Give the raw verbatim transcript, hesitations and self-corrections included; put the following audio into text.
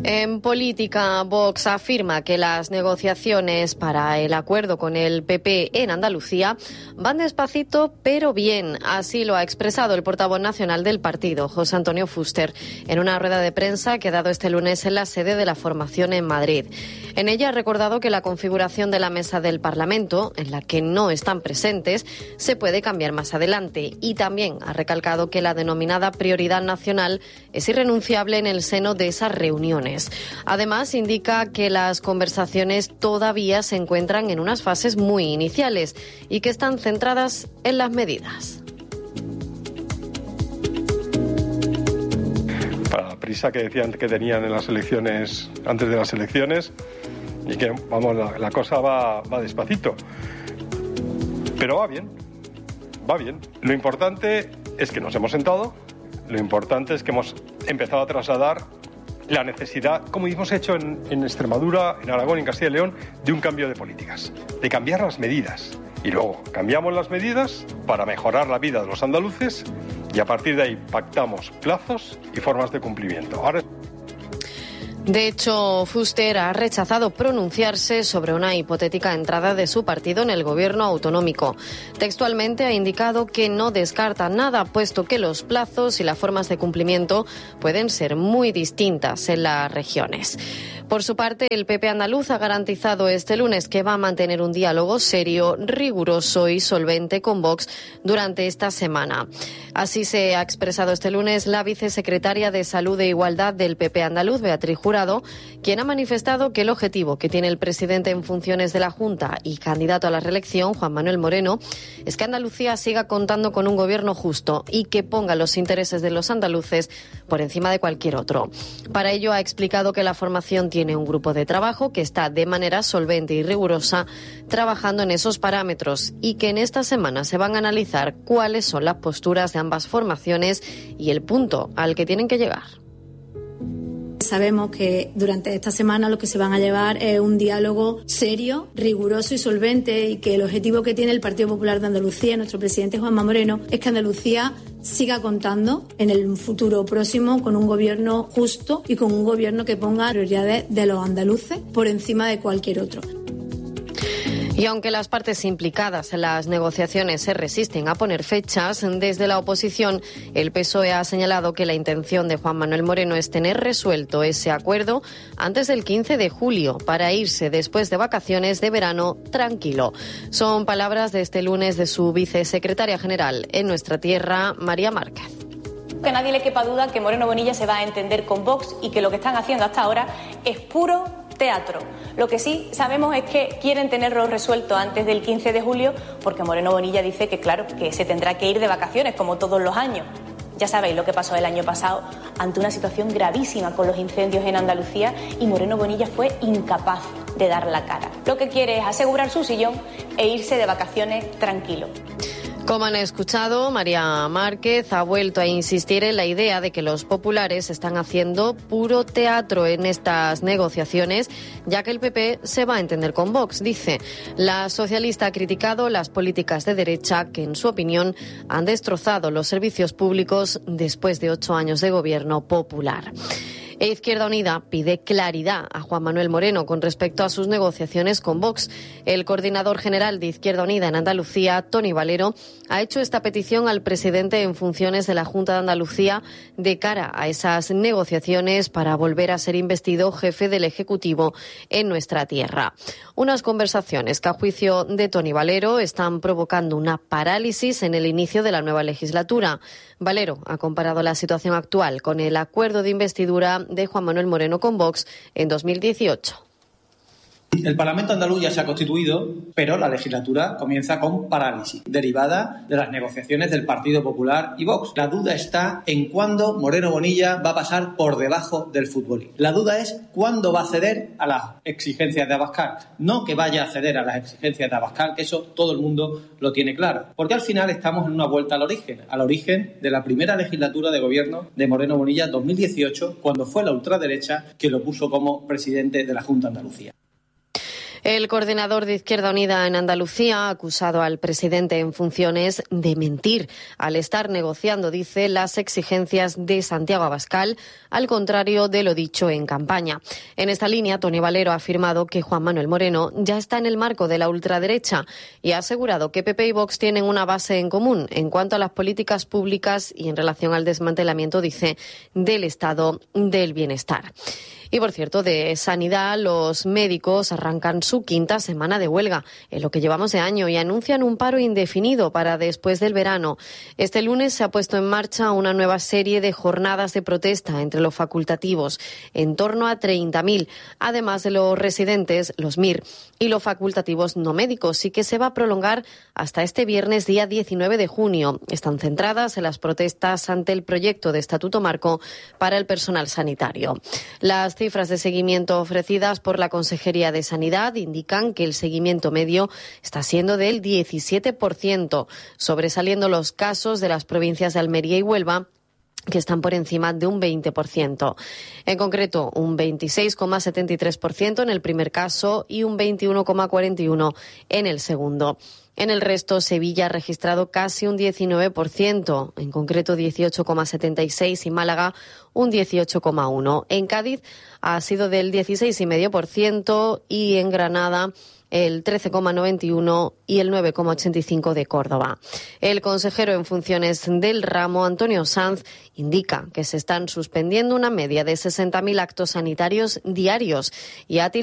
En política, Vox afirma que las negociaciones para el acuerdo con el P P en Andalucía van despacito, pero bien. Así lo ha expresado el portavoz nacional del partido, José Antonio Fuster, en una rueda de prensa que ha dado este lunes en la sede de la formación en Madrid. En ella ha recordado que la configuración de la mesa del Parlamento, en la que no están presentes, se puede cambiar más adelante. Y también ha recalcado que la denominada prioridad nacional es irrenunciable en el seno de esas reuniones. Además, indica que las conversaciones todavía se encuentran en unas fases muy iniciales y que están centradas en las medidas. Para la prisa que decían que tenían en las elecciones, antes de las elecciones, y que, vamos, la, la cosa va, va despacito. Pero va bien, va bien. Lo importante es que nos hemos sentado, lo importante es que hemos empezado a trasladar la necesidad, como hemos hecho en, en Extremadura, en Aragón y en Castilla y León, de un cambio de políticas, de cambiar las medidas. Y luego cambiamos las medidas para mejorar la vida de los andaluces y a partir de ahí pactamos plazos y formas de cumplimiento. Ahora... De hecho, Fuster ha rechazado pronunciarse sobre una hipotética entrada de su partido en el gobierno autonómico. Textualmente ha indicado que no descarta nada, puesto que los plazos y las formas de cumplimiento pueden ser muy distintas en las regiones. Por su parte, el P P andaluz ha garantizado este lunes que va a mantener un diálogo serio, riguroso y solvente con Vox durante esta semana. Así se ha expresado este lunes la vicesecretaria de Salud e Igualdad del P P andaluz, Beatriz Jurado, quien ha manifestado que el objetivo que tiene el presidente en funciones de la Junta y candidato a la reelección, Juan Manuel Moreno, es que Andalucía siga contando con un gobierno justo y que ponga los intereses de los andaluces por encima de cualquier otro. Para ello ha explicado que la formación tiene un grupo de trabajo que está de manera solvente y rigurosa trabajando en esos parámetros y que en esta semana se van a analizar cuáles son las posturas de ambas formaciones y el punto al que tienen que llegar. Sabemos que durante esta semana lo que se van a llevar es un diálogo serio, riguroso y solvente, y que el objetivo que tiene el Partido Popular de Andalucía, nuestro presidente Juanma Moreno, es que Andalucía siga contando en el futuro próximo con un gobierno justo y con un gobierno que ponga prioridades de los andaluces por encima de cualquier otro. Y aunque las partes implicadas en las negociaciones se resisten a poner fechas, desde la oposición el P S O E ha señalado que la intención de Juan Manuel Moreno es tener resuelto ese acuerdo antes del quince de julio para irse después de vacaciones de verano tranquilo. Son palabras de este lunes de su vicesecretaria general en nuestra tierra, María Márquez. Que a nadie le quepa duda que Moreno Bonilla se va a entender con Vox y que lo que están haciendo hasta ahora es puro teatro. Lo que sí sabemos es que quieren tenerlo resuelto antes del quince de julio porque Moreno Bonilla dice que, claro, que se tendrá que ir de vacaciones como todos los años. Ya sabéis lo que pasó el año pasado ante una situación gravísima con los incendios en Andalucía y Moreno Bonilla fue incapaz de dar la cara. Lo que quiere es asegurar su sillón e irse de vacaciones tranquilo. Como han escuchado, María Márquez ha vuelto a insistir en la idea de que los populares están haciendo puro teatro en estas negociaciones, ya que el P P se va a entender con Vox, dice. La socialista ha criticado las políticas de derecha que, en su opinión, han destrozado los servicios públicos después de ocho años de gobierno popular. E Izquierda Unida pide claridad a Juan Manuel Moreno con respecto a sus negociaciones con Vox. El coordinador general de Izquierda Unida en Andalucía, Toni Valero, ha hecho esta petición al presidente en funciones de la Junta de Andalucía de cara a esas negociaciones para volver a ser investido jefe del Ejecutivo en nuestra tierra. Unas conversaciones que, a juicio de Toni Valero, están provocando una parálisis en el inicio de la nueva legislatura. Valero ha comparado la situación actual con el acuerdo de investidura de Juan Manuel Moreno con Vox en dos mil dieciocho. El Parlamento andaluz ya se ha constituido, pero la legislatura comienza con parálisis, derivada de las negociaciones del Partido Popular y Vox. La duda está en cuándo Moreno Bonilla va a pasar por debajo del futbolín. La duda es cuándo va a ceder a las exigencias de Abascal. No que vaya a ceder a las exigencias de Abascal, que eso todo el mundo lo tiene claro. Porque al final estamos en una vuelta al origen, al origen de la primera legislatura de gobierno de Moreno Bonilla dos mil dieciocho, cuando fue la ultraderecha que lo puso como presidente de la Junta de Andalucía. El coordinador de Izquierda Unida en Andalucía ha acusado al presidente en funciones de mentir al estar negociando, dice, las exigencias de Santiago Abascal, al contrario de lo dicho en campaña. En esta línea, Tony Valero ha afirmado que Juan Manuel Moreno ya está en el marco de la ultraderecha y ha asegurado que P P y Vox tienen una base en común en cuanto a las políticas públicas y en relación al desmantelamiento, dice, del estado del bienestar. Y, por cierto, de sanidad, los médicos arrancan su quinta semana de huelga en lo que llevamos de año y anuncian un paro indefinido para después del verano. Este lunes se ha puesto en marcha una nueva serie de jornadas de protesta entre los facultativos, en torno a treinta mil, además de los residentes, los M I R, y los facultativos no médicos, y que se va a prolongar hasta este viernes, día diecinueve de junio. Están centradas en las protestas ante el proyecto de Estatuto Marco para el personal sanitario. Las cifras de seguimiento ofrecidas por la Consejería de Sanidad indican que el seguimiento medio está siendo del diecisiete por ciento, sobresaliendo los casos de las provincias de Almería y Huelva, que están por encima de un veinte por ciento. En concreto, un veintiséis coma setenta y tres por ciento en el primer caso y un veintiuno coma cuarenta y uno por ciento en el segundo. En el resto, Sevilla ha registrado casi un diecinueve por ciento, en concreto dieciocho coma setenta y seis por ciento y Málaga un dieciocho coma uno por ciento. En Cádiz ha sido del dieciséis coma cinco por ciento y en Granada el trece coma noventa y uno por ciento y el nueve coma ochenta y cinco por ciento de Córdoba. El consejero en funciones del ramo, Antonio Sanz, indica que se están suspendiendo una media de sesenta mil actos sanitarios diarios y ha